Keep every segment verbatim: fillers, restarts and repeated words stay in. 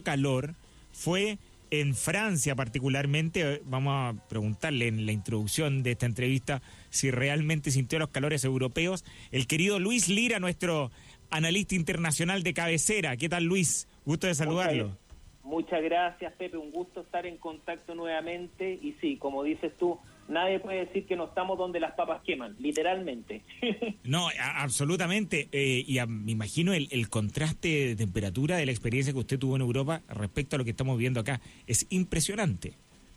calor fue en Francia particularmente. Vamos a preguntarle en la introducción de esta entrevista si realmente sintió los calores europeos. El querido Luis Lira, nuestro analista internacional de cabecera. ¿Qué tal, Luis? Gusto de saludarlo. Muchas, muchas gracias, Pepe. Un gusto estar en contacto nuevamente. Y sí, como dices tú, nadie puede decir que no estamos donde las papas queman, literalmente. No, a, absolutamente. Eh, y a, me imagino el, el contraste de temperatura de la experiencia que usted tuvo en Europa respecto a lo que estamos viendo acá. Es impresionante.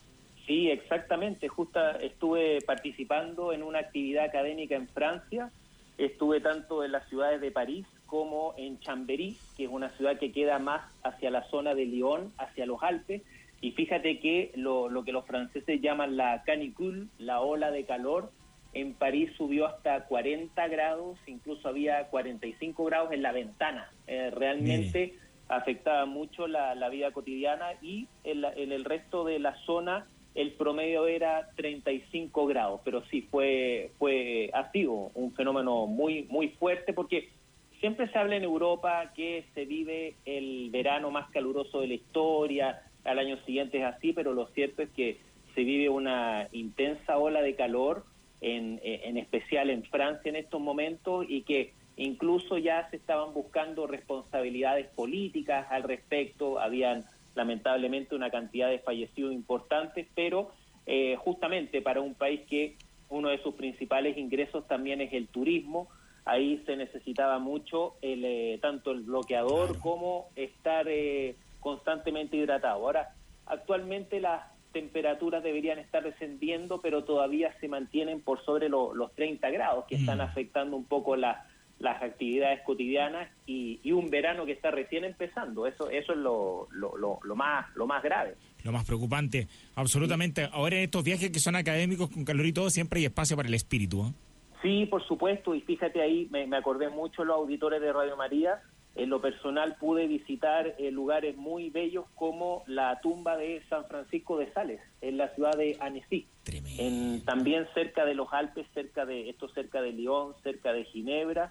Sí, exactamente. Justo estuve participando en una actividad académica en Francia. Estuve tanto en las ciudades de París como en Chambéry, que es una ciudad que queda más hacia la zona de Lyon, hacia los Alpes. Y fíjate que lo, lo que los franceses llaman la canicule, la ola de calor, en París subió hasta cuarenta grados, incluso había cuarenta y cinco grados en la ventana. Eh, realmente Mire. afectaba mucho la, la vida cotidiana, y en, la, en el resto de la zona el promedio era treinta y cinco grados, pero sí fue fue ha sido un fenómeno muy muy fuerte, porque siempre se habla en Europa que se vive el verano más caluroso de la historia, al año siguiente es así, pero lo cierto es que se vive una intensa ola de calor, en, en especial en Francia en estos momentos, y que incluso ya se estaban buscando responsabilidades políticas al respecto. Habían lamentablemente una cantidad de fallecidos importantes, pero eh, justamente para un país que uno de sus principales ingresos también es el turismo, ahí se necesitaba mucho el eh, tanto el bloqueador claro. como estar eh, constantemente hidratado. Ahora, actualmente las temperaturas deberían estar descendiendo, pero todavía se mantienen por sobre lo, los treinta grados, que mm. están afectando un poco la las actividades cotidianas, y, y un verano que está recién empezando. Eso eso es lo, lo, lo, lo más lo más grave. Lo más preocupante, absolutamente. Sí. Ahora en estos viajes que son académicos con calor y todo, siempre hay espacio para el espíritu, ¿eh? Sí, por supuesto, y fíjate ahí, me, me acordé mucho los auditores de Radio María. En lo personal pude visitar eh, lugares muy bellos como la tumba de San Francisco de Sales, en la ciudad de Annecy. En, también cerca de los Alpes, cerca de esto cerca de Lyon, cerca de Ginebra.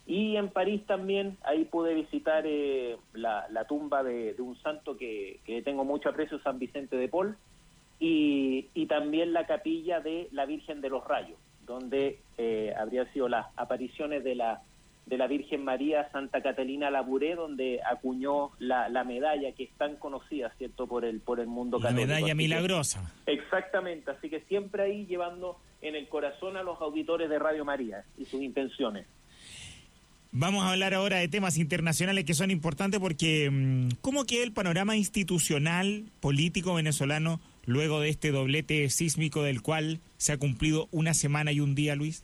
Y en París también, ahí pude visitar eh, la, la tumba de, de un santo que, que tengo mucho aprecio, San Vicente de Paul, y, y también la capilla de la Virgen de los Rayos, donde eh, habrían sido las apariciones de la de la Virgen María Santa Catalina Labouré, donde acuñó la, la medalla que es tan conocida, ¿cierto?, por el por el mundo católico. La medalla así milagrosa. Que, exactamente, así que siempre ahí llevando en el corazón a los auditores de Radio María y sus intenciones. Vamos a hablar ahora de temas internacionales que son importantes, porque ¿cómo queda el panorama institucional, político venezolano luego de este doblete sísmico del cual se ha cumplido una semana y un día, Luis?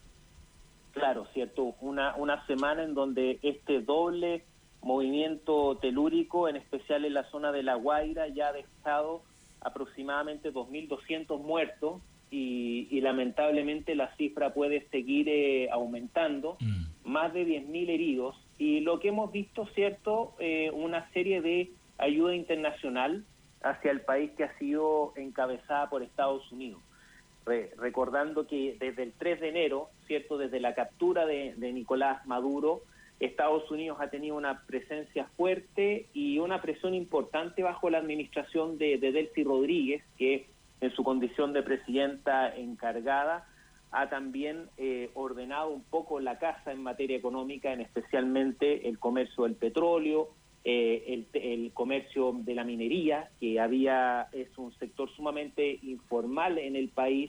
Claro, cierto, una, una semana en donde este doble movimiento telúrico, en especial en la zona de La Guaira, ya ha dejado aproximadamente dos mil doscientos muertos, y, y lamentablemente la cifra puede seguir eh, aumentando, mm. más de diez mil heridos, y lo que hemos visto, cierto, eh, una serie de ayuda internacional hacia el país que ha sido encabezada por Estados Unidos. Re, recordando que desde el tres de enero, cierto, desde la captura de, de Nicolás Maduro, Estados Unidos ha tenido una presencia fuerte y una presión importante bajo la administración de, de Delcy Rodríguez, que en su condición de presidenta encargada ha también eh, ordenado un poco la casa en materia económica, en especialmente el comercio del petróleo, eh, el, el comercio de la minería, que había es un sector sumamente informal en el país,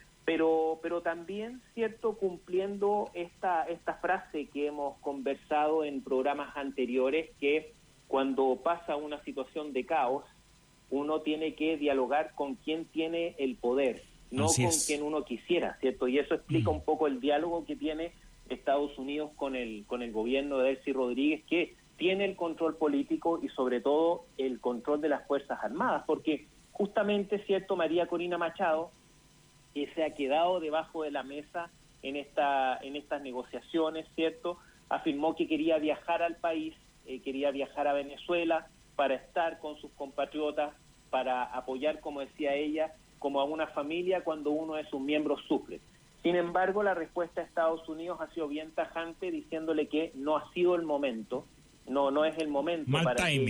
pero pero también, cierto, cumpliendo esta esta frase que hemos conversado en programas anteriores, que cuando pasa una situación de caos, uno tiene que dialogar con quien tiene el poder, no Así con es. quien uno quisiera, ¿cierto? Y eso explica mm. un poco el diálogo que tiene Estados Unidos con el con el gobierno de Delcy Rodríguez, que tiene el control político y sobre todo el control de las Fuerzas Armadas, porque justamente, ¿cierto?, María Corina Machado, que se ha quedado debajo de la mesa en esta en estas negociaciones, ¿cierto?, afirmó que quería viajar al país, eh, quería viajar a Venezuela para estar con sus compatriotas, para apoyar, como decía ella, como a una familia cuando uno de sus miembros sufre. Sin embargo, la respuesta de Estados Unidos ha sido bien tajante, diciéndole que no ha sido el momento, no no es el momento mal para timing, que ella...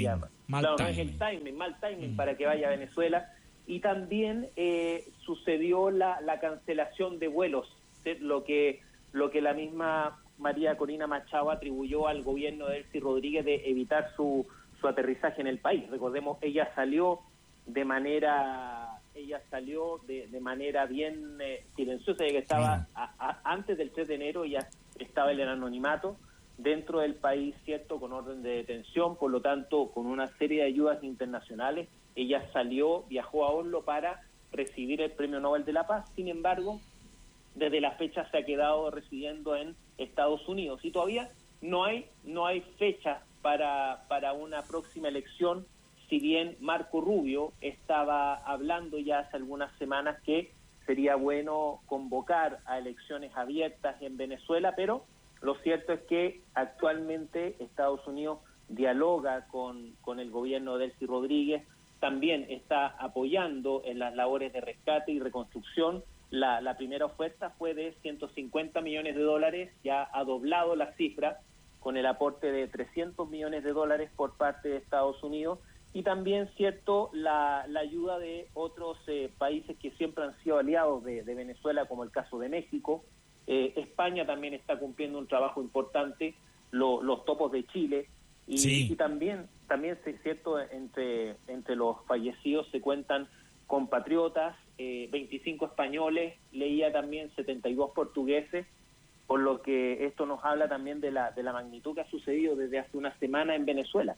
Mal claro, timing. no es el timing, mal timing mm. para que vaya a Venezuela. Y también eh, sucedió la, la cancelación de vuelos, ¿sí? lo que lo que la misma María Corina Machado atribuyó al gobierno de Delcy Rodríguez de evitar su, su aterrizaje en el país. Recordemos, ella salió de manera ella salió de, de manera bien eh, silenciosa, ya que estaba a, a, antes del tres de enero, ya estaba en el anonimato dentro del país, cierto, con orden de detención, por lo tanto, con una serie de ayudas internacionales. Ella salió, viajó a Oslo para recibir el Premio Nobel de la Paz. Sin embargo, desde la fecha se ha quedado residiendo en Estados Unidos y todavía no hay no hay fecha para para una próxima elección, si bien Marco Rubio estaba hablando ya hace algunas semanas que sería bueno convocar a elecciones abiertas en Venezuela, pero lo cierto es que actualmente Estados Unidos dialoga con, con el gobierno de Delcy Rodríguez, también está apoyando en las labores de rescate y reconstrucción. La, la primera oferta fue de ciento cincuenta millones de dólares, ya ha doblado la cifra con el aporte de trescientos millones de dólares por parte de Estados Unidos, y también, cierto, la, la ayuda de otros eh, países que siempre han sido aliados de, de Venezuela, como el caso de México. Eh, España también está cumpliendo un trabajo importante, lo, los topos de Chile, y, sí. y también, también cierto, entre, entre los fallecidos se cuentan compatriotas, eh, veinticinco españoles, leía también setenta y dos portugueses, por lo que esto nos habla también de la, de la magnitud que ha sucedido desde hace una semana en Venezuela.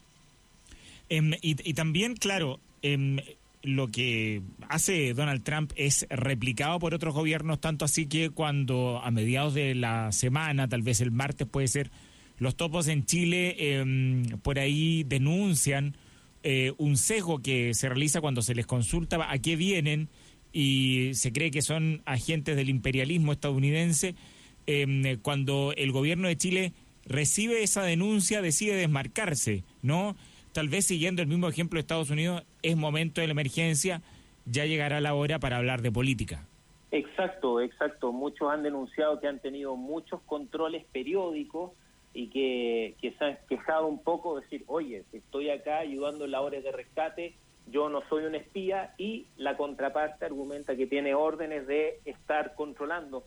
Um, y, y también, claro, um, lo que hace Donald Trump es replicado por otros gobiernos, tanto así que cuando a mediados de la semana, tal vez el martes puede ser, los topos en Chile um, por ahí denuncian eh, un sesgo que se realiza cuando se les consulta a qué vienen y se cree que son agentes del imperialismo estadounidense. Um, cuando el gobierno de Chile recibe esa denuncia, decide desmarcarse, ¿no? Tal vez siguiendo el mismo ejemplo de Estados Unidos, es momento de la emergencia, ya llegará la hora para hablar de política. Exacto, exacto. Muchos han denunciado que han tenido muchos controles periódicos y que, que se han quejado un poco, de decir, oye, estoy acá ayudando en labores de rescate, yo no soy un espía, y la contraparte argumenta que tiene órdenes de estar controlando.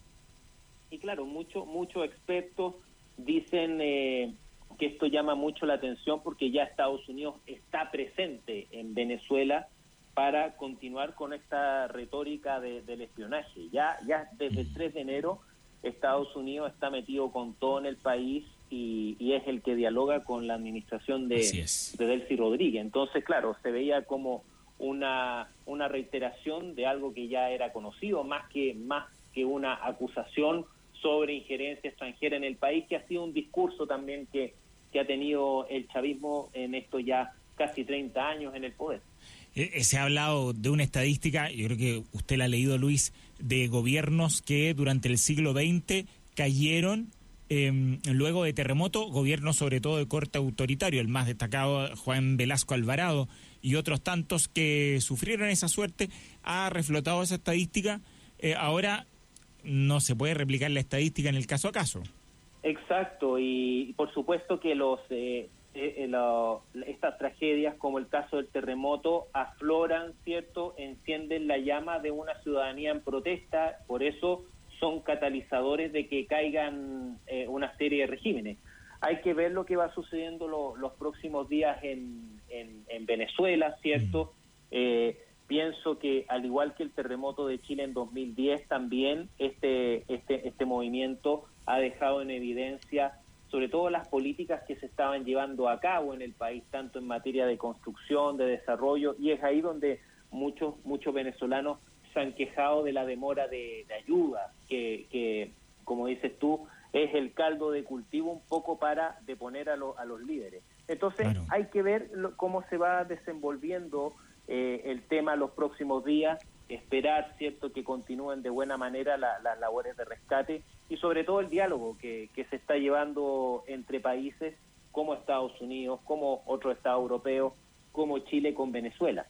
Y claro, muchos muchos expertos dicen eh, que esto llama mucho la atención porque ya Estados Unidos está presente en Venezuela para continuar con esta retórica de, del espionaje. Ya ya desde el tres de enero Estados Unidos está metido con todo en el país y, y es el que dialoga con la administración de, de Delcy Rodríguez. Entonces, claro, se veía como una una reiteración de algo que ya era conocido, más que más que una acusación sobre injerencia extranjera en el país, que ha sido un discurso también que, que ha tenido el chavismo en estos ya casi treinta años en el poder. Eh, se ha hablado de una estadística, yo creo que usted la ha leído, Luis, de gobiernos que durante el siglo veinte cayeron eh, luego de terremoto, gobiernos sobre todo de corte autoritario, el más destacado Juan Velasco Alvarado y otros tantos que sufrieron esa suerte. Ha reflotado esa estadística, eh, ahora no se puede replicar la estadística en el caso a caso. Exacto, y por supuesto que los eh, eh, lo, estas tragedias, como el caso del terremoto, afloran, ¿cierto?, encienden la llama de una ciudadanía en protesta, por eso son catalizadores de que caigan eh, una serie de regímenes. Hay que ver lo que va sucediendo lo, los próximos días en, en, en Venezuela, ¿cierto? Mm. Eh, Pienso que, al igual que el terremoto de Chile en dos mil diez, también este, este, este movimiento ha dejado en evidencia sobre todo las políticas que se estaban llevando a cabo en el país, tanto en materia de construcción, de desarrollo, y es ahí donde muchos muchos venezolanos se han quejado de la demora de, de ayuda, que, que, como dices tú, es el caldo de cultivo un poco para deponer a, lo, a los líderes. Entonces, claro, hay que ver lo, cómo se va desenvolviendo Eh, el tema los próximos días, esperar, cierto, que continúen de buena manera la, las labores de rescate y sobre todo el diálogo que, que se está llevando entre países como Estados Unidos, como otros estados europeos, como Chile con Venezuela.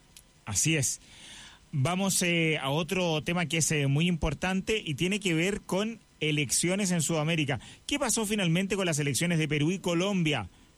Así es. Vamos eh, a otro tema que es eh, muy importante y tiene que ver con elecciones en Sudamérica. ¿Qué pasó finalmente con las elecciones de Perú y Colombia?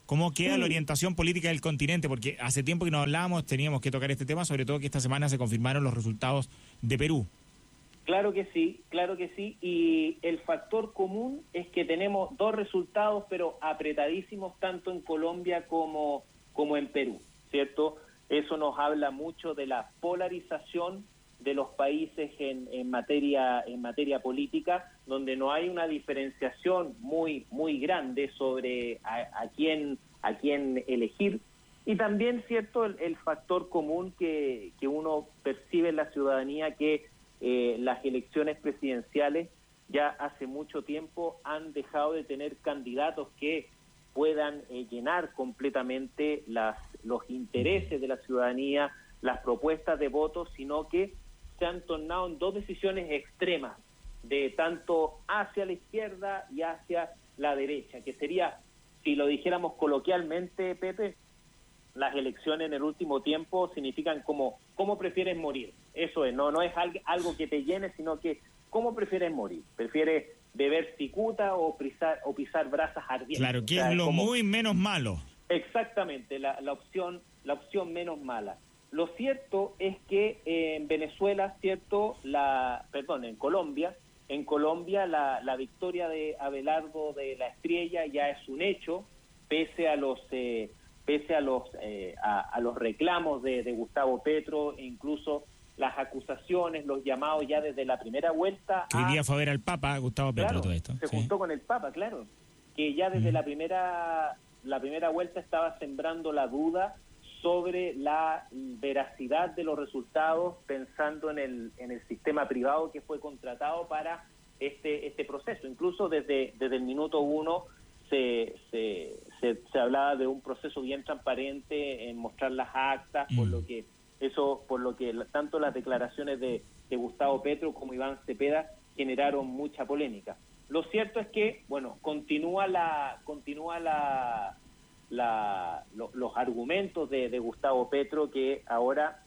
¿Cómo queda Sí. la orientación política del continente? Porque hace tiempo que no hablábamos, teníamos que tocar este tema, sobre todo que esta semana se confirmaron los resultados de Perú. Claro que sí, claro que sí, y el factor común es que tenemos dos resultados, pero apretadísimos tanto en Colombia como, como en Perú, ¿cierto? Eso nos habla mucho de la polarización de los países en, en materia en materia política, donde no hay una diferenciación muy muy grande sobre a, a quién a quién elegir. Y también, cierto, el, el factor común que, que uno percibe en la ciudadanía, que eh, las elecciones presidenciales ya hace mucho tiempo han dejado de tener candidatos que puedan eh, llenar completamente las, los intereses de la ciudadanía, las propuestas de votos, sino que se han tornado en dos decisiones extremas, de tanto hacia la izquierda y hacia la derecha, que sería, si lo dijéramos coloquialmente, Pepe, las elecciones en el último tiempo significan como cómo prefieres morir. Eso es, no no es algo que te llene, sino que cómo prefieres morir. ¿Prefieres beber cicuta o pisar, o pisar brasas ardientes? Claro, que o sea, es lo como, muy menos malo. Exactamente, la, la opción la opción menos mala. Lo cierto es que eh, en Venezuela, cierto, la perdón, en Colombia, en Colombia la, la victoria de Abelardo de la Espriella ya es un hecho, pese a los eh, pese a los eh, a, a los reclamos de, de Gustavo Petro, e incluso las acusaciones, los llamados ya desde la primera vuelta. Que hoy día fue a ver al Papa, Gustavo Petro, Claro, todo esto. se ¿sí? juntó con el Papa, claro, que ya desde Mm. la primera la primera vuelta estaba sembrando la duda sobre la veracidad de los resultados, pensando en el en el sistema privado que fue contratado para este este proceso. Incluso desde desde el minuto uno se se, se, se hablaba de un proceso bien transparente en mostrar las actas, mm. por lo que eso por lo que tanto las declaraciones de, de Gustavo Petro como Iván Cepeda generaron mucha polémica. Lo cierto es que, bueno, continúa la continúa la La, lo, los argumentos de, de Gustavo Petro, que ahora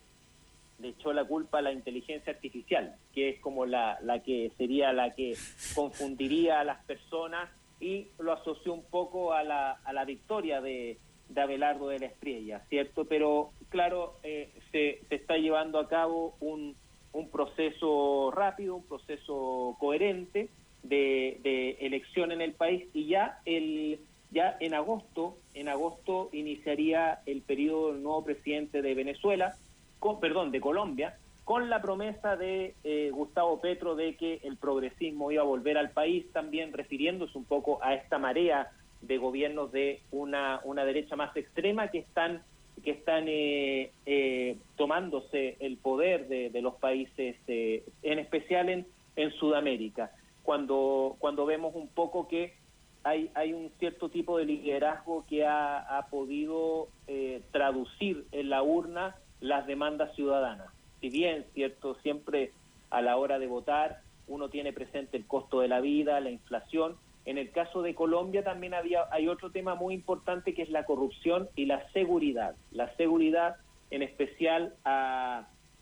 le echó la culpa a la inteligencia artificial, que es como la, la que sería la que confundiría a las personas, y lo asoció un poco a la, a la victoria de, de Abelardo de la Espriella, ¿cierto? Pero claro, eh, se, se está llevando a cabo un, un proceso rápido, un proceso coherente de, de elección en el país, y ya el Ya en agosto, en agosto iniciaría el periodo del nuevo presidente de Venezuela, con, perdón, de Colombia, con la promesa de eh, Gustavo Petro de que el progresismo iba a volver al país, también refiriéndose un poco a esta marea de gobiernos de una una derecha más extrema que están que están eh, eh, tomándose el poder de, de los países, eh, en especial en, en Sudamérica. Cuando cuando vemos un poco que Hay, hay un cierto tipo de liderazgo que ha, ha podido eh, traducir en la urna las demandas ciudadanas. Si bien, cierto, siempre a la hora de votar uno tiene presente el costo de la vida, la inflación. En el caso de Colombia también había hay otro tema muy importante, que es la corrupción y la seguridad. La seguridad, en especial a,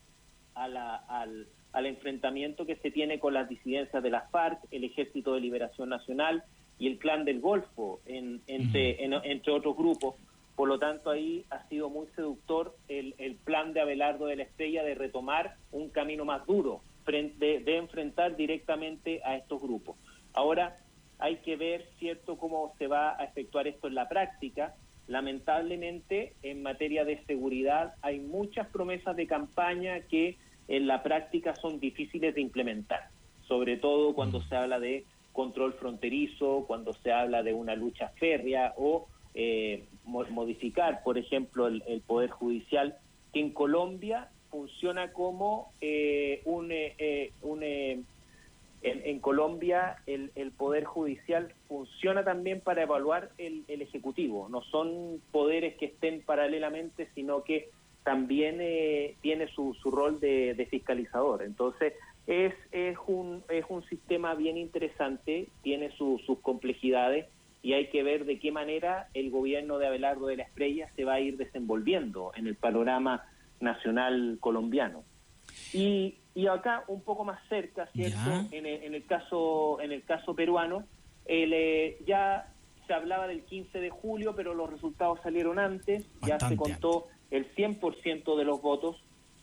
a la, al, al enfrentamiento que se tiene con las disidencias de las FARC, el Ejército de Liberación Nacional y el Clan del Golfo, en, entre, en, entre otros grupos. Por lo tanto, ahí ha sido muy seductor el, el plan de Abelardo de la Espriella de retomar un camino más duro, frente, de enfrentar directamente a estos grupos. Ahora hay que ver, cierto, cómo se va a efectuar esto en la práctica. Lamentablemente, en materia de seguridad, hay muchas promesas de campaña que en la práctica son difíciles de implementar, sobre todo cuando se habla de control fronterizo, cuando se habla de una lucha férrea o eh, modificar, por ejemplo, el, el Poder Judicial, que en Colombia funciona como eh, un... Eh, un eh, en, en Colombia el, el Poder Judicial funciona también para evaluar el, el Ejecutivo. No son poderes que estén paralelamente, sino que también eh, tiene su, su rol de, de fiscalizador. Entonces, Es, es un es un sistema bien interesante, tiene su, sus complejidades, y hay que ver de qué manera el gobierno de Abelardo de la Espriella se va a ir desenvolviendo en el panorama nacional colombiano. Y, y acá un poco más cerca, ¿cierto? En el, en el caso en el caso peruano, el, eh, ya se hablaba del quince de julio, pero los resultados salieron antes, Bastante ya se contó antes. El cien por ciento de los votos,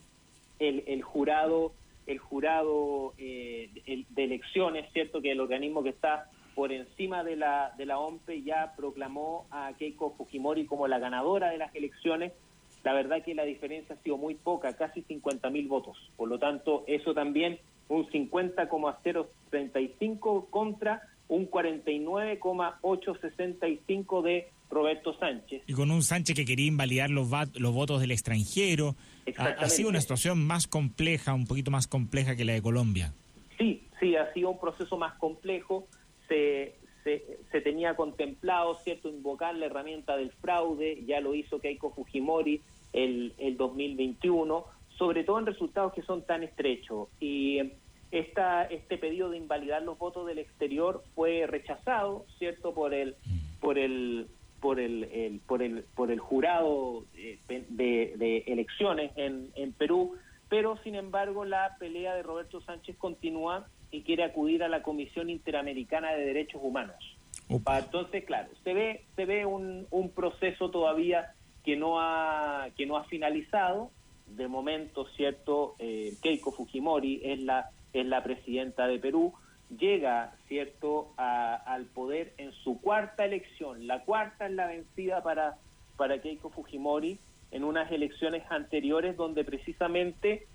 el, el jurado, el jurado eh, el, de elecciones, cierto, que el organismo que está por encima de la de la O M P E ya proclamó a Keiko Fujimori como la ganadora de las elecciones. La verdad que la diferencia ha sido muy poca, casi cincuenta mil votos. Por lo tanto, eso también, un cincuenta coma cero treinta y cinco contra un cuarenta y nueve coma ochocientos sesenta y cinco de Roberto Sánchez. Y con un Sánchez que quería invalidar los, los votos del extranjero. Ha, ha sido una situación más compleja, un poquito más compleja que la de Colombia. Sí, sí, ha sido un proceso más complejo. Se, se, se tenía contemplado, cierto, invocar la herramienta del fraude, ya lo hizo Keiko Fujimori el, el dos mil veintiuno, sobre todo en resultados que son tan estrechos. Y esta, este pedido de invalidar los votos del exterior fue rechazado, cierto, por el, por el por el, el por el por el jurado de, de, de elecciones en, en Perú, pero sin embargo la pelea de Roberto Sánchez continúa y quiere acudir a la Comisión Interamericana de Derechos Humanos. Opa. Entonces, claro, se ve se ve un, un proceso todavía que no ha que no ha finalizado. De momento, cierto, eh, Keiko Fujimori es la es la presidenta de Perú. Llega, cierto, a, al poder en su cuarta elección. La cuarta es la vencida para, para Keiko Fujimori en unas elecciones anteriores donde precisamente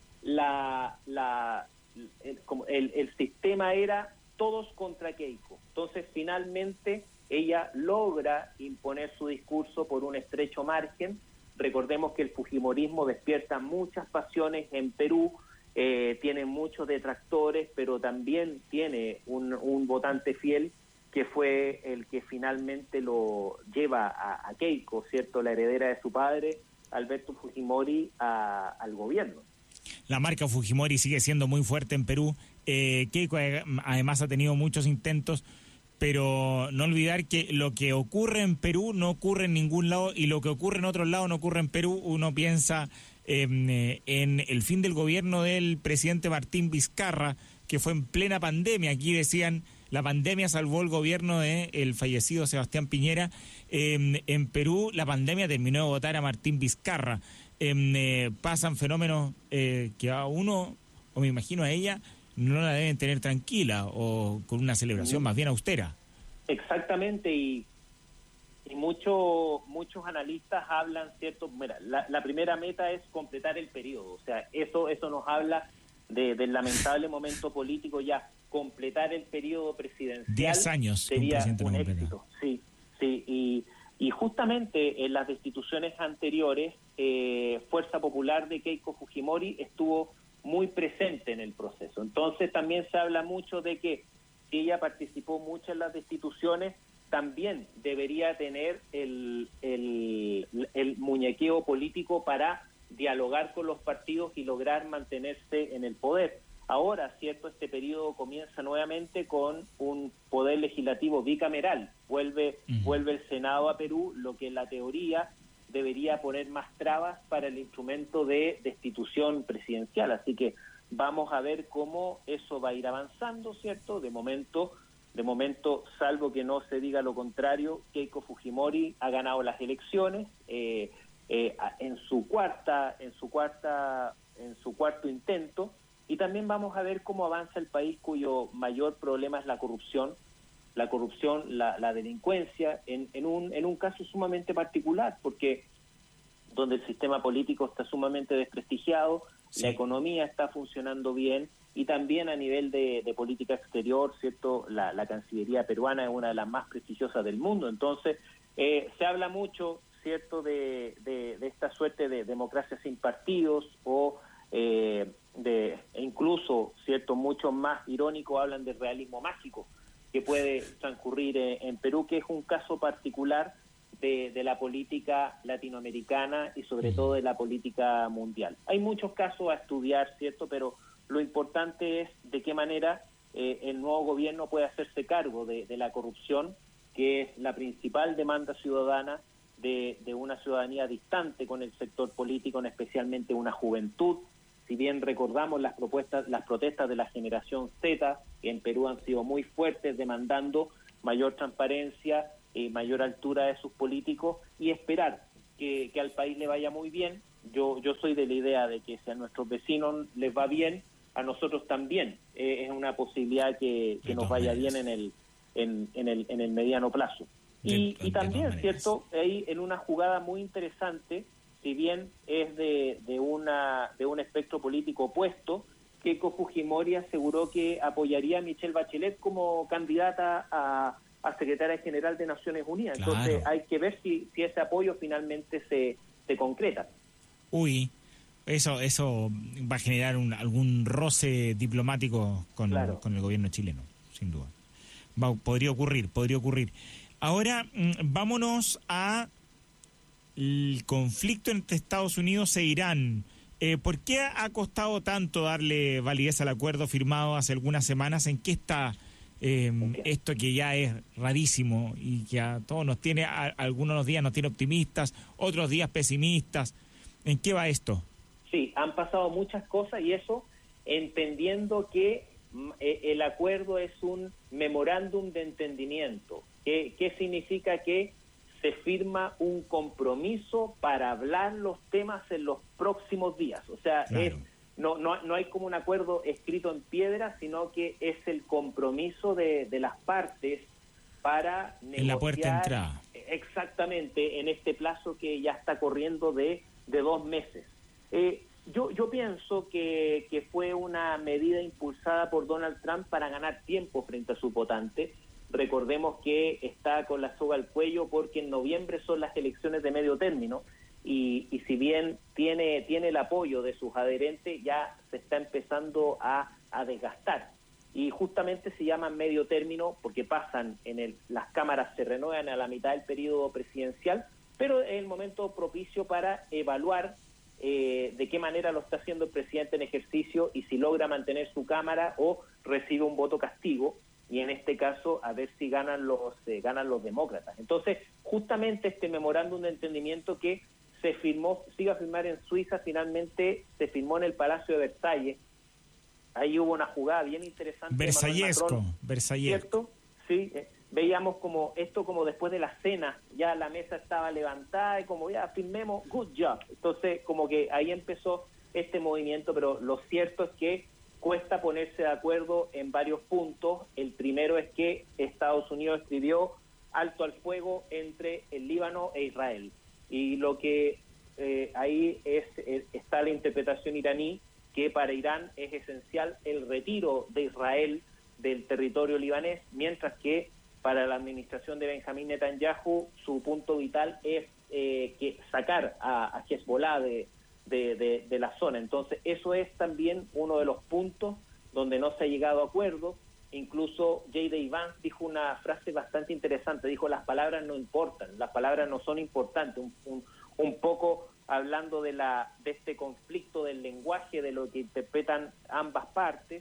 la, la, el, el, el sistema era todos contra Keiko. Entonces, finalmente, ella logra imponer su discurso por un estrecho margen. Recordemos que el fujimorismo despierta muchas pasiones en Perú. Eh, tiene muchos detractores, pero también tiene un, un votante fiel que fue el que finalmente lo lleva a, a Keiko, ¿cierto?, la heredera de su padre, Alberto Fujimori, a, al gobierno. La marca Fujimori sigue siendo muy fuerte en Perú. Eh, Keiko además ha tenido muchos intentos, pero no olvidar que lo que ocurre en Perú no ocurre en ningún lado y lo que ocurre en otros lados no ocurre en Perú. Uno piensa eh, en el fin del gobierno del presidente Martín Vizcarra, que fue en plena pandemia. Aquí decían, la pandemia salvó el gobierno del fallecido Sebastián Piñera. Eh, en Perú la pandemia terminó de votar a Martín Vizcarra. Eh, eh, pasan fenómenos eh, que a uno, o me imagino a ella, no la deben tener tranquila o con una celebración más bien austera. Exactamente, y, y mucho, muchos analistas hablan, ¿cierto? Mira, la, la primera meta es completar el periodo, o sea, eso eso nos habla de, del lamentable momento político ya. Completar el periodo presidencial Diez años sería un, un éxito, sí, sí, y, y justamente en las destituciones anteriores, eh, Fuerza Popular de Keiko Fujimori estuvo muy presente en el proceso. Entonces también se habla mucho de que si ella participó mucho en las destituciones, también debería tener el, el, el muñequeo político para dialogar con los partidos y lograr mantenerse en el poder. Ahora, cierto, este periodo comienza nuevamente con un poder legislativo bicameral. Vuelve, uh-huh. vuelve el Senado a Perú, lo que en la teoría debería poner más trabas para el instrumento de destitución presidencial. Así que vamos a ver cómo eso va a ir avanzando, ¿cierto? De momento, de momento, salvo que no se diga lo contrario, Keiko Fujimori ha ganado las elecciones eh, eh, en su cuarta, en su cuarta, en su cuarto intento, y también vamos a ver cómo avanza el país cuyo mayor problema es la corrupción. la corrupción, la, la delincuencia, en, en, un, en un caso sumamente particular, porque donde el sistema político está sumamente desprestigiado, sí. La economía está funcionando bien, y también a nivel de, de política exterior, ¿cierto? La, la Cancillería peruana es una de las más prestigiosas del mundo. Entonces, eh, se habla mucho, ¿cierto?, de, de, de esta suerte de democracia sin partidos, o eh, de e incluso, ¿cierto?, muchos más irónicos hablan de realismo mágico, que puede transcurrir en Perú, que es un caso particular de, de la política latinoamericana y sobre todo de la política mundial. Hay muchos casos a estudiar, ¿cierto?, pero lo importante es de qué manera eh, el nuevo gobierno puede hacerse cargo de, de la corrupción, que es la principal demanda ciudadana de, de una ciudadanía distante con el sector político, especialmente una juventud. Si bien recordamos las propuestas, las protestas de la generación Z, que en Perú han sido muy fuertes, demandando mayor transparencia, eh, mayor altura de sus políticos y esperar que, que al país le vaya muy bien. Yo, yo soy de la idea de que si a nuestros vecinos les va bien, a nosotros también. Eh, es una posibilidad que, que nos vaya bien en el, en, en el en el mediano plazo. Y, y también, ¿cierto? Ahí en una jugada muy interesante, si bien es de, de, una, de un espectro político opuesto, Keiko Fujimori aseguró que apoyaría a Michelle Bachelet como candidata a, a secretaria general de Naciones Unidas. Claro. Entonces hay que ver si, si ese apoyo finalmente se, se concreta. Uy, eso eso va a generar un, algún roce diplomático con, claro. con el gobierno chileno, sin duda. Va, podría ocurrir, podría ocurrir. Ahora, vámonos a el conflicto entre Estados Unidos e Irán. Eh, ¿Por qué ha costado tanto darle validez al acuerdo firmado hace algunas semanas? ¿En qué está eh, okay. esto que ya es rarísimo y que a todos nos tiene, a, algunos días nos tiene optimistas, otros días pesimistas? ¿En qué va esto? Sí, han pasado muchas cosas y eso entendiendo que eh, el acuerdo es un memorándum de entendimiento. ¿Qué, qué significa? Que se firma un compromiso para hablar los temas en los próximos días. O sea, claro. es, no, no, no hay como un acuerdo escrito en piedra, sino que es el compromiso de, de las partes para negociar. En la puerta de entrada. Exactamente, en este plazo que ya está corriendo de, de dos meses. Eh, yo, yo pienso que, que fue una medida impulsada por Donald Trump para ganar tiempo frente a su votante. Recordemos que está con la soga al cuello porque en noviembre son las elecciones de medio término y, y si bien tiene, tiene el apoyo de sus adherentes, ya se está empezando a, a desgastar. Y justamente se llaman medio término porque pasan, en el, las cámaras se renuevan a la mitad del periodo presidencial, pero es el momento propicio para evaluar eh, de qué manera lo está haciendo el presidente en ejercicio y si logra mantener su cámara o recibe un voto castigo. Y en este caso, a ver si ganan los eh, ganan los demócratas. Entonces, justamente este memorándum de entendimiento que se firmó, se iba a firmar en Suiza, finalmente se firmó en el Palacio de Versalles. Ahí hubo una jugada bien interesante. Versallesco, Versallesco. ¿Cierto? Sí, eh, veíamos como esto como después de la cena, ya la mesa estaba levantada y como ya firmemos, good job. Entonces, como que ahí empezó este movimiento, pero lo cierto es que cuesta ponerse de acuerdo en varios puntos. El primero es que Estados Unidos escribió alto al fuego entre el Líbano e Israel. Y lo que eh, ahí es, es está la interpretación iraní, que para Irán es esencial el retiro de Israel del territorio libanés, mientras que para la administración de Benjamín Netanyahu su punto vital es eh, que sacar a, a Hezbollah de De, de, de la zona. Entonces eso es también uno de los puntos donde no se ha llegado a acuerdo. Incluso J D Vance dijo una frase bastante interesante, dijo: las palabras no importan, las palabras no son importantes, un, un, un poco hablando de la de este conflicto del lenguaje, de lo que interpretan ambas partes,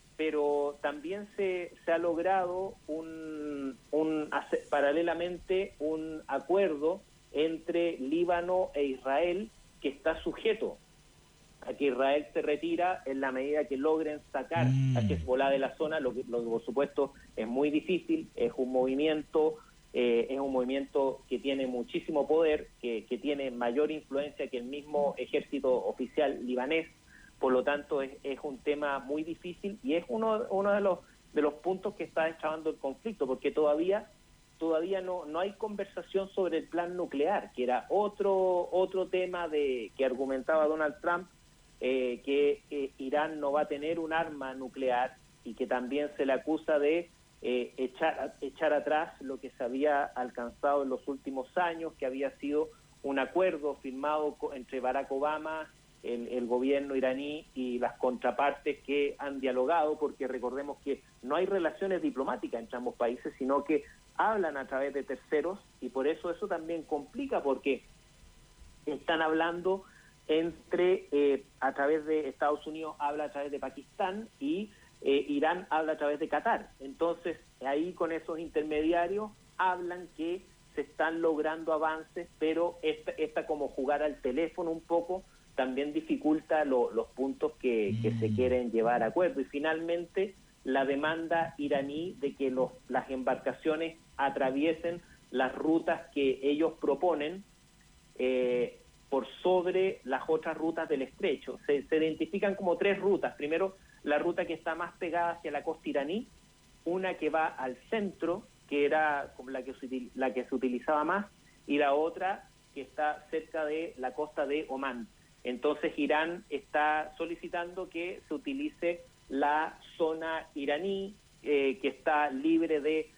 pero también se, se ha logrado un, un paralelamente un acuerdo entre Líbano e Israel que está sujeto a que Israel se retira en la medida que logren sacar mm. a Hezbollah de la zona, lo que, lo que por supuesto es muy difícil, es un movimiento eh, es un movimiento que tiene muchísimo poder, que, que tiene mayor influencia que el mismo ejército oficial libanés, por lo tanto es, es un tema muy difícil y es uno, uno de los de los puntos que está deschavando el conflicto, porque todavía todavía no no hay conversación sobre el plan nuclear, que era otro otro tema de que argumentaba Donald Trump, eh, que eh, Irán no va a tener un arma nuclear y que también se le acusa de eh, echar echar atrás lo que se había alcanzado en los últimos años, que había sido un acuerdo firmado entre Barack Obama, el, el gobierno iraní y las contrapartes que han dialogado, porque recordemos que no hay relaciones diplomáticas entre ambos países, sino que hablan a través de terceros, y por eso eso también complica, porque están hablando entre, eh, a través de Estados Unidos habla a través de Pakistán y eh, Irán habla a través de Qatar. Entonces, ahí con esos intermediarios hablan que se están logrando avances, pero esta, esta como jugar al teléfono un poco también dificulta lo, los puntos que, que se quieren llevar a acuerdo. Y finalmente, la demanda iraní de que los, las embarcaciones atraviesen las rutas que ellos proponen eh, por sobre las otras rutas del estrecho. Se, se identifican como tres rutas. Primero, la ruta que está más pegada hacia la costa iraní, una que va al centro, que era como la que se, la que se utilizaba más, y la otra que está cerca de la costa de Omán. Entonces Irán está solicitando que se utilice la zona iraní, eh, que está libre de,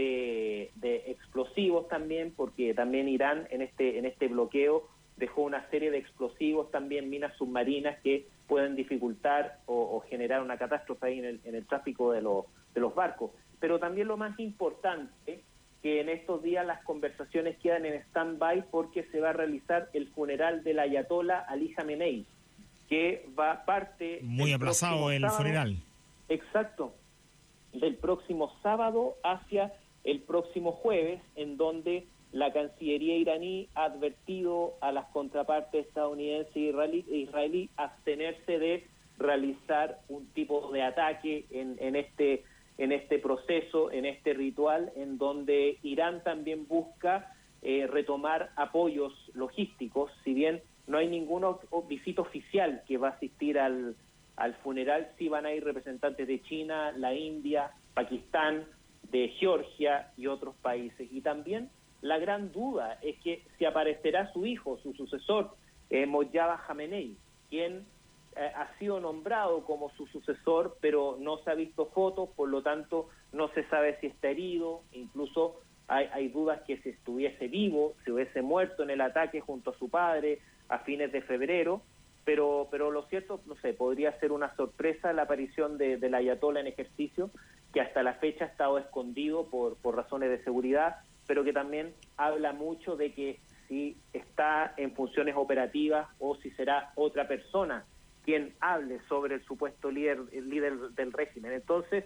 de, de explosivos también, porque también Irán en este, en este bloqueo dejó una serie de explosivos, también minas submarinas que pueden dificultar o, o generar una catástrofe ahí en el, en el tráfico de los, de los barcos. Pero también lo más importante, que en estos días las conversaciones quedan en stand-by porque se va a realizar el funeral del ayatolá Ali Jamenei, que va parte... Muy aplazado el sábado, funeral. Exacto, del próximo sábado hacia el próximo jueves, en donde la Cancillería iraní ha advertido a las contrapartes estadounidense e israelí, israelí abstenerse de realizar un tipo de ataque en, en este en este proceso, en este ritual, en donde Irán también busca eh, retomar apoyos logísticos. Si bien no hay ningún visita oficial que va a asistir al, al funeral, sí van a ir representantes de China, la India, Pakistán, de Georgia y otros países. Y también la gran duda es que si aparecerá su hijo, su sucesor, eh, Mojtaba Jamenei, quien eh, ha sido nombrado como su sucesor, pero no se ha visto fotos, por lo tanto no se sabe si está herido, incluso hay, hay dudas que si estuviese vivo, si hubiese muerto en el ataque junto a su padre a fines de febrero, pero pero lo cierto, no sé, podría ser una sorpresa la aparición de, del ayatolá en ejercicio, que hasta la fecha ha estado escondido por, por razones de seguridad, pero que también habla mucho de que si está en funciones operativas o si será otra persona quien hable sobre el supuesto líder, el líder del régimen. Entonces,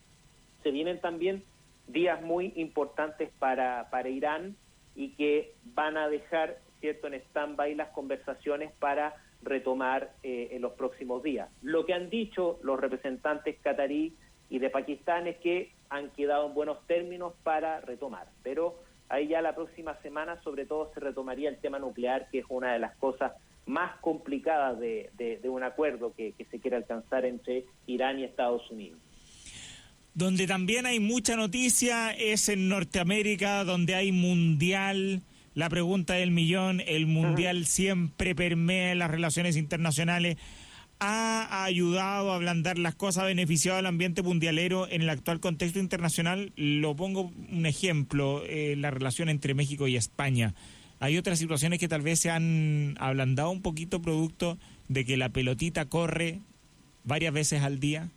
se vienen también días muy importantes para, para Irán y que van a dejar, cierto, en stand-by las conversaciones para retomar eh, en los próximos días. Lo que han dicho los representantes catarí y de Pakistán es que han quedado en buenos términos para retomar, pero ahí ya la próxima semana sobre todo se retomaría el tema nuclear, que es una de las cosas más complicadas de, de, de un acuerdo que, que se quiere alcanzar entre Irán y Estados Unidos. Donde también hay mucha noticia es en Norteamérica, donde hay mundial. La pregunta del millón, el mundial uh-huh. siempre permea en las relaciones internacionales. ¿Ha ayudado a ablandar las cosas, ha beneficiado al ambiente mundialero en el actual contexto internacional? Lo pongo un ejemplo, eh, la relación entre México y España. Hay otras situaciones que tal vez se han ablandado un poquito producto de que la pelotita corre varias veces al día.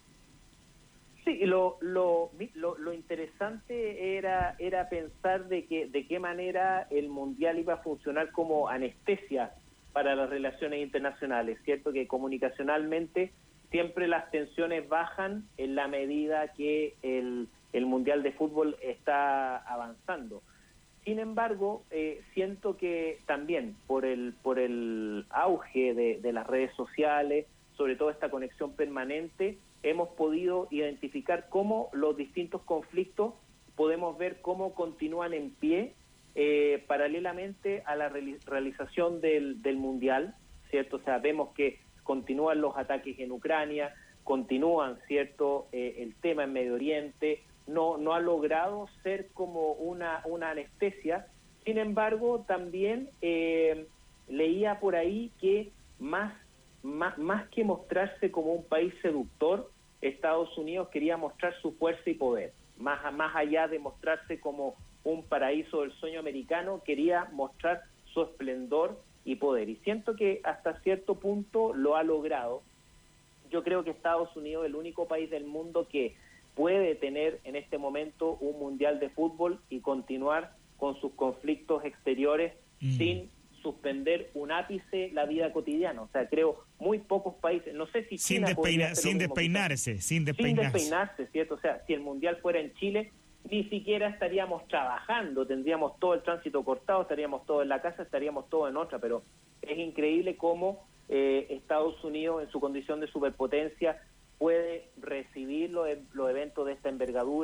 Sí, lo lo lo, lo interesante era era pensar de que de qué manera el mundial iba a funcionar como anestesia para las relaciones internacionales, ¿cierto? Que comunicacionalmente siempre las tensiones bajan en la medida que el, el Mundial de Fútbol está avanzando. Sin embargo, eh, siento que también por el por el auge de, de las redes sociales, sobre todo esta conexión permanente, hemos podido identificar cómo los distintos conflictos podemos ver cómo continúan en pie Eh, paralelamente a la reali- realización del, del Mundial, ¿cierto? O sea, vemos que continúan los ataques en Ucrania, continúan, ¿cierto?, eh, el tema en Medio Oriente, no no ha logrado ser como una, una anestesia. Sin embargo, también eh, leía por ahí que más, más, más que mostrarse como un país seductor, Estados Unidos quería mostrar su fuerza y poder, más, más allá de mostrarse como un paraíso del sueño americano, quería mostrar su esplendor y poder. Y siento que hasta cierto punto lo ha logrado. Yo creo que Estados Unidos es el único país del mundo que puede tener en este momento un mundial de fútbol y continuar con sus conflictos exteriores mm. sin suspender un ápice la vida cotidiana. O sea, creo muy pocos países, no sé si sin, China despeina, sin mismo, despeinarse, quizás. sin despeinarse. Sin despeinarse, ¿cierto? O sea, si el mundial fuera en Chile, ni siquiera estaríamos trabajando, tendríamos todo el tránsito cortado, estaríamos todos en la casa, estaríamos todos en otra, pero es increíble cómo eh, Estados Unidos, en su condición de superpotencia, puede recibir los, los eventos de esta envergadura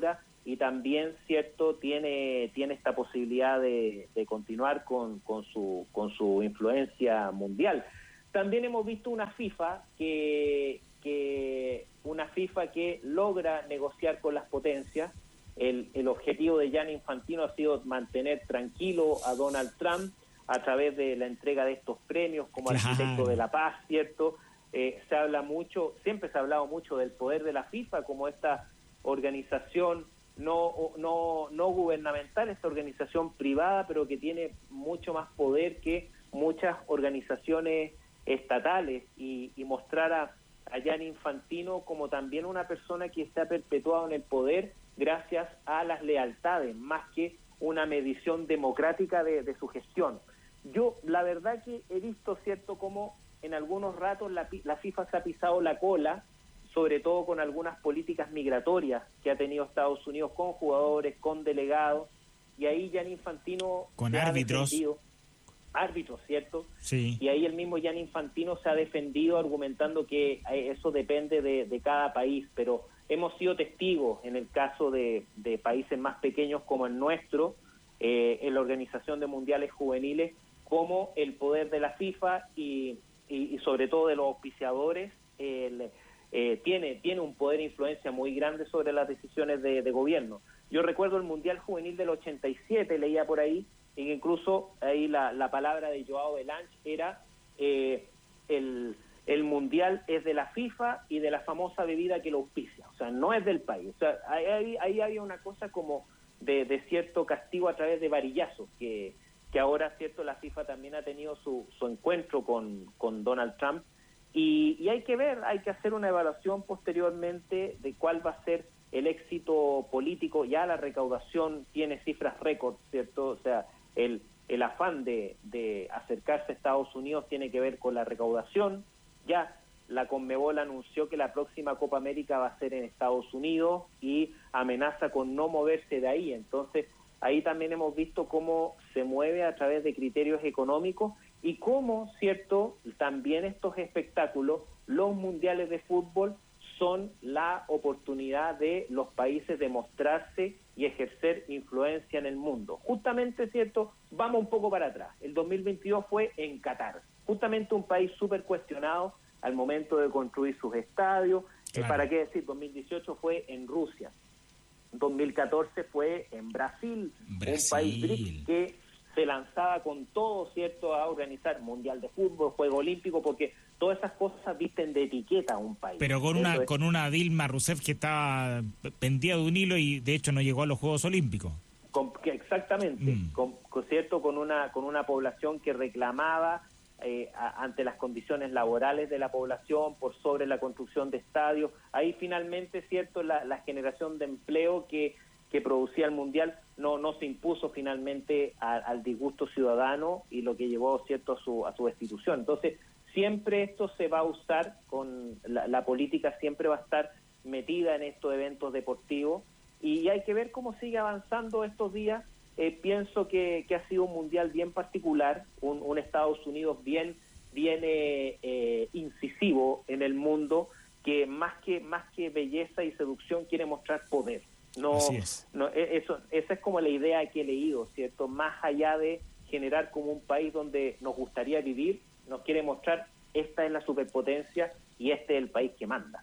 y también, cierto, tiene tiene esta posibilidad de, de continuar con, con su con su influencia mundial. También hemos visto una FIFA que que una FIFA que logra negociar con las potencias. El, el objetivo de Gianni Infantino ha sido mantener tranquilo a Donald Trump a través de la entrega de estos premios como Claro. arquitecto de la paz, ¿cierto? Eh, se habla mucho, siempre se ha hablado mucho del poder de la FIFA como esta organización no no no gubernamental, esta organización privada, pero que tiene mucho más poder que muchas organizaciones estatales, y, y mostrar a, a Gianni Infantino como también una persona que está perpetuada en el poder gracias a las lealtades, más que una medición democrática de, de su gestión. Yo, la verdad que he visto, cierto, como en algunos ratos la, la FIFA se ha pisado la cola, sobre todo con algunas políticas migratorias que ha tenido Estados Unidos con jugadores, con delegados, y ahí Gianni Infantino con se árbitros. ha defendido, árbitros, ¿cierto? Sí. Y ahí el mismo Gianni Infantino se ha defendido argumentando que eso depende de, de cada país, pero hemos sido testigos en el caso de, de países más pequeños como el nuestro, eh, en la Organización de Mundiales Juveniles, como el poder de la FIFA y, y, y sobre todo de los auspiciadores el, eh, tiene tiene un poder e influencia muy grande sobre las decisiones de, de gobierno. Yo recuerdo el Mundial Juvenil del ochenta y siete, leía por ahí, y incluso ahí la, la palabra de Joao Belange era eh, el, el Mundial es de la FIFA y de la famosa bebida que lo auspicia, o sea, no es del país. O sea, ahí, ahí, ahí había una cosa como de, de cierto castigo a través de varillazos, que que ahora, cierto, la FIFA también ha tenido su, su encuentro con, con Donald Trump, y, y hay que ver, hay que hacer una evaluación posteriormente de cuál va a ser el éxito político. Ya la recaudación tiene cifras récord, ¿cierto? O sea, el, el afán de, de acercarse a Estados Unidos tiene que ver con la recaudación. Ya la Conmebol anunció que la próxima Copa América va a ser en Estados Unidos y amenaza con no moverse de ahí. Entonces, ahí también hemos visto cómo se mueve a través de criterios económicos y cómo, cierto, también estos espectáculos, los mundiales de fútbol, son la oportunidad de los países de mostrarse y ejercer influencia en el mundo. Justamente, cierto, vamos un poco para atrás. El dos mil veintidós fue en Qatar, justamente un país súper cuestionado al momento de construir sus estadios. Claro. Eh, ¿Para qué decir? dos mil dieciocho fue en Rusia. dos mil catorce fue en Brasil, Brasil, un país B R I C que se lanzaba con todo, cierto, a organizar Mundial de Fútbol, Juego Olímpico, porque todas esas cosas visten de etiqueta a un país. Pero con una, es... con una Dilma Rousseff que estaba pendida de un hilo y de hecho no llegó a los Juegos Olímpicos. Con, que exactamente, mm. con, con, cierto, con una, con una población que reclamaba Eh, a, ante las condiciones laborales de la población, por sobre la construcción de estadios. Ahí finalmente, cierto, la, la generación de empleo que, que producía el Mundial no no se impuso finalmente a, al disgusto ciudadano, y lo que llevó, cierto, a su, a su destitución. Entonces, siempre esto se va a usar, con la, la política siempre va a estar metida en estos eventos deportivos, y hay que ver cómo sigue avanzando estos días. Eh, pienso que, que ha sido un mundial bien particular, un, un Estados Unidos bien, bien eh, eh, incisivo en el mundo, que más que más que belleza y seducción quiere mostrar poder. No, Así es. no eso, esa es como la idea que he leído, ¿cierto? Más allá de generar como un país donde nos gustaría vivir, nos quiere mostrar: esta es la superpotencia y este es el país que manda.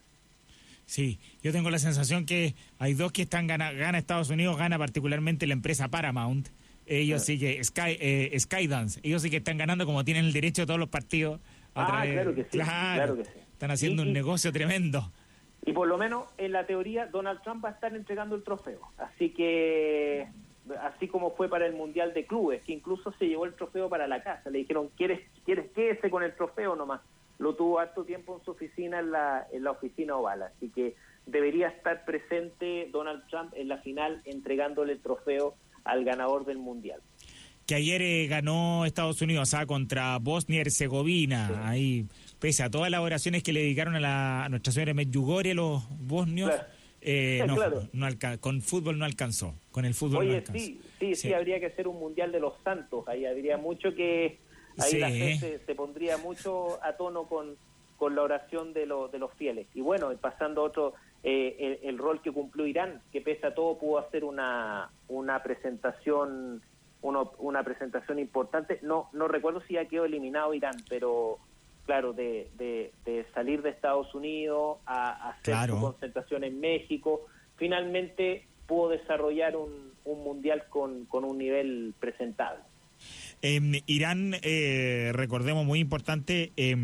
Sí, yo tengo la sensación que hay dos que están gana, gana Estados Unidos, gana particularmente la empresa Paramount. Ellos ah. sí que, Sky, eh, Skydance, ellos sí que están ganando, como tienen el derecho de todos los partidos. A ah, través, claro que sí, claro, claro que sí. Están haciendo y, un y, negocio tremendo. Y por lo menos en la teoría Donald Trump va a estar entregando el trofeo. Así que, así como fue para el Mundial de Clubes, que incluso se llevó el trofeo para la casa. Le dijeron: ¿quieres, quieres quédese con el trofeo nomás? Lo tuvo harto tiempo en su oficina, en la, en la oficina oval, así que debería estar presente Donald Trump en la final, entregándole el trofeo al ganador del Mundial. Que ayer eh, ganó Estados Unidos, ¿ah? Contra Bosnia y Herzegovina, sí. Ahí, pese a todas las oraciones que le dedicaron a, la, a Nuestra Señora de Medjugorje, los bosnios, claro. eh, no, claro. no alca- con fútbol no alcanzó, con el fútbol Oye, no alcanzó. Sí, sí, sí, sí, habría que hacer un Mundial de los Santos, ahí habría mucho que... Ahí sí. La gente se pondría mucho a tono con, con la oración de, lo, de los fieles. Y bueno, pasando a otro, eh, el, el rol que cumplió Irán, que pese a todo pudo hacer una, una presentación uno, una presentación importante. No no recuerdo si ya quedó eliminado Irán, pero claro, de, de, de salir de Estados Unidos a, a hacer claro. su concentración en México, finalmente pudo desarrollar un, un mundial con, con un nivel presentable. Eh, Irán, eh, recordemos, muy importante, eh,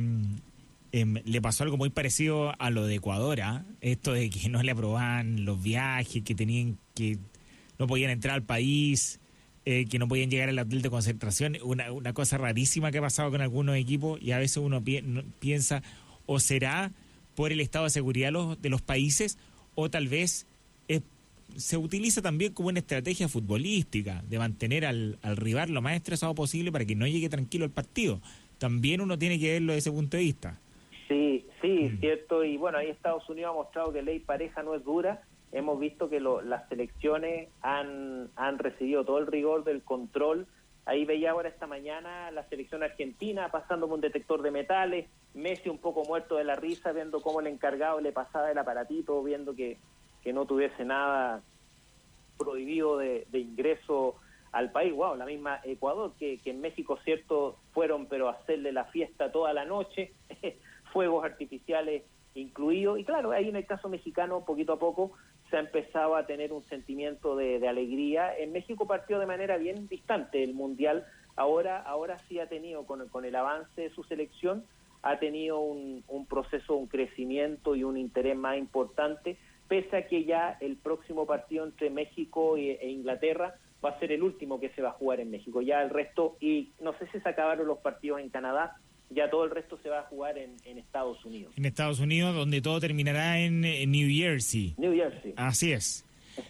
eh, le pasó algo muy parecido a lo de Ecuador, ¿eh? Esto de que no le aprobaban los viajes, que tenían que no podían entrar al país, eh, que no podían llegar al hotel de concentración, una, una cosa rarísima que ha pasado con algunos equipos, y a veces uno pi- piensa, o será por el estado de seguridad de los, de los países, o tal vez es se utiliza también como una estrategia futbolística de mantener al, al rival lo más estresado posible para que no llegue tranquilo el partido. También uno tiene que verlo desde ese punto de vista. Sí, sí, mm. cierto. Y bueno, ahí Estados Unidos ha mostrado que ley pareja no es dura. Hemos visto que lo, las selecciones han, han recibido todo el rigor del control. Ahí veía ahora esta mañana la selección argentina pasando por un detector de metales, Messi un poco muerto de la risa viendo cómo el encargado le pasaba el aparatito, viendo que que no tuviese nada prohibido de, de ingreso al país. Wow, la misma Ecuador, que, que en México, cierto, fueron pero a hacerle la fiesta toda la noche, fuegos artificiales incluidos, y claro, ahí en el caso mexicano, poquito a poco, se ha empezado a tener un sentimiento de, de alegría. En México partió de manera bien distante el Mundial, ahora ahora sí ha tenido, con, con el avance de su selección, ha tenido un, un proceso, un crecimiento y un interés más importante, pese a que ya el próximo partido entre México e, e Inglaterra va a ser el último que se va a jugar en México. Ya el resto, y no sé si se acabaron los partidos en Canadá, ya todo el resto se va a jugar en, en Estados Unidos. En Estados Unidos, donde todo terminará en, en New Jersey. New Jersey. Así es.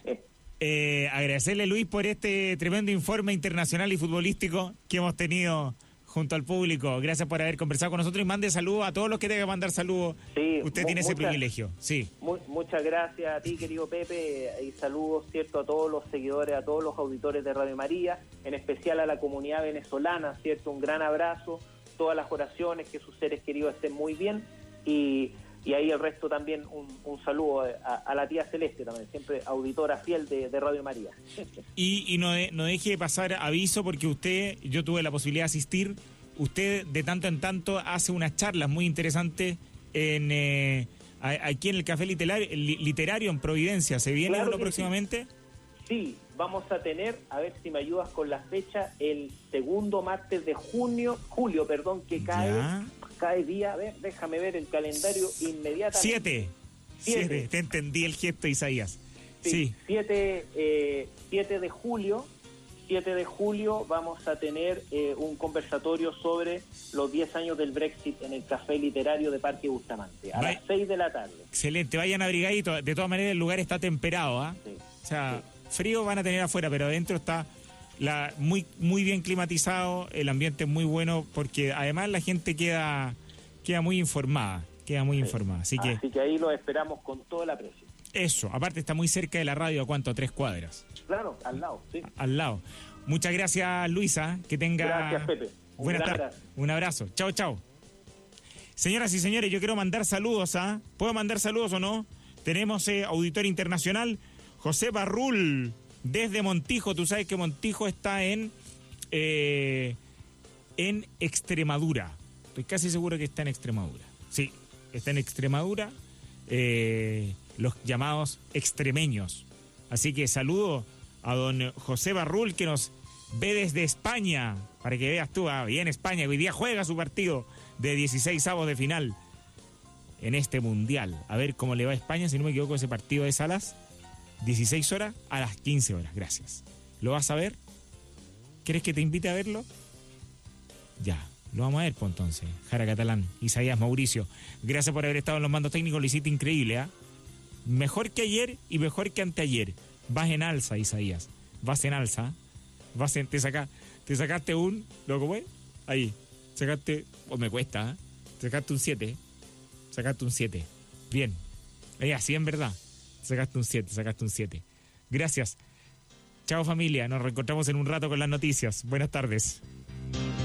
eh, agradecerle, Luis, por este tremendo informe internacional y futbolístico que hemos tenido junto al público. Gracias por haber conversado con nosotros y mande saludos a todos los que tengan que mandar saludos. Sí, usted mu- tiene ese muchas, privilegio. Sí. Mu- muchas gracias a ti, querido Pepe, y saludos, cierto, a todos los seguidores, a todos los auditores de Radio María, en especial a la comunidad venezolana, cierto, un gran abrazo, todas las oraciones, que sus seres queridos estén muy bien, y, y ahí el resto también un, un saludo a, a la tía Celeste también, siempre auditora fiel de, de Radio María. Y, y no, de, no deje de pasar aviso, porque usted, yo tuve la posibilidad de asistir, usted de tanto en tanto hace unas charlas muy interesantes en eh, aquí en el Café Literario, literario en Providencia. ¿Se viene claro uno próximamente? Sí. sí, vamos a tener, a ver si me ayudas con la fecha, el segundo martes de junio, julio, perdón, que cae, ¿Ya? cae día, a ver, déjame ver el calendario inmediatamente. Siete. Siete. Siete. Te entendí el gesto, Isaías. Sí. sí. Siete, eh, siete de julio. siete de julio vamos a tener eh, un conversatorio sobre los diez años del Brexit en el Café Literario de Parque Bustamante, a Vaya. las seis de la tarde. Excelente, vayan abrigaditos. De todas maneras, el lugar está temperado, ¿ah? ¿eh? Sí, o sea, sí. Frío van a tener afuera, pero adentro está la muy muy bien climatizado, el ambiente es muy bueno, porque además la gente queda queda muy informada, queda muy sí. informada. Así que, Así que ahí lo esperamos con todo el aprecio. Eso, aparte está muy cerca de la radio, ¿a cuánto? ¿A tres cuadras? Claro, al lado, sí. Al lado. Muchas gracias, Luisa. Que tenga... Gracias, Pepe. Buenas tardes. Un abrazo. Chao, chao. Señoras y señores, yo quiero mandar saludos, ¿ah? ¿eh? ¿Puedo mandar saludos o no? Tenemos eh, auditor internacional, José Barrul, desde Montijo. Tú sabes que Montijo está en, eh, en Extremadura. Estoy casi seguro que está en Extremadura. Sí, está en Extremadura. Eh... los llamados extremeños. Así que saludo a don José Barrul, que nos ve desde España, para que veas tú, ah, bien España, hoy día juega su partido de dieciséis avos de final en este Mundial. A ver cómo le va a España, si no me equivoco, ese partido es a las dieciséis horas, a las quince horas, gracias. ¿Lo vas a ver? ¿Quieres que te invite a verlo? Ya. Lo vamos a ver, pues entonces. Jara Catalán, Isaías Mauricio, gracias por haber estado en los mandos técnicos, lo hiciste increíble, ¿ah? ¿eh? Mejor que ayer y mejor que anteayer. Vas en alza, Isaías. Vas en alza. Vas en, te, saca, te sacaste un... ¿Lo cómo es? Ahí. Sacaste... O oh, me cuesta, ¿eh? Sacaste un siete. Sacaste un siete. Bien. Ahí, así en verdad. Sacaste un siete, sacaste un siete. Gracias. Chao, familia. Nos reencontramos en un rato con las noticias. Buenas tardes.